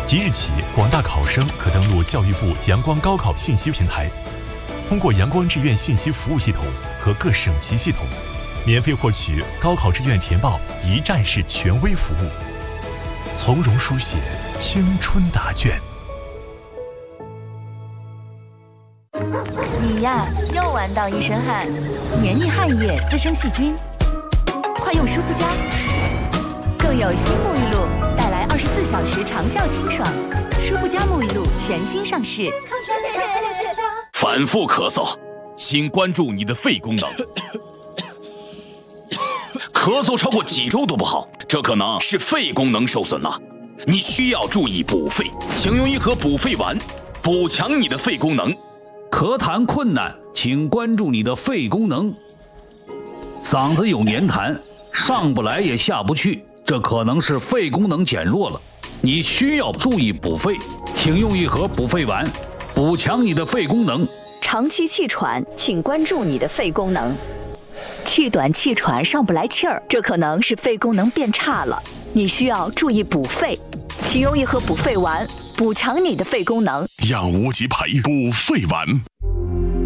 即日起，广大考生可登录教育部阳光高考信息平台，通过阳光志愿信息服务系统和各省级系统，免费获取高考志愿填报一站式权威服务，从容书写青春答卷。 你呀，又玩到一身汗，黏腻汗液滋生细菌，快用舒肤佳。更有新沐浴露，带来24小时长效清爽。舒肤佳沐浴露全新上市。 反复咳嗽，请关注你的肺功能。咳嗽超过几周都不好，这可能是肺功能受损了。你需要注意补肺，请用一盒补肺丸，补强你的肺功能。 咳痰困难，请关注你的肺功能。嗓子有黏痰，上不来也下不去，这可能是肺功能减弱了。你需要注意补肺，请用一盒补肺丸，补强你的肺功能。 长期气喘，请关注你的肺功能。气短气喘上不来气儿，这可能是肺功能变差了，你需要注意补肺，请用一盒补肺丸，补强你的肺功能。 让无极培补肺丸。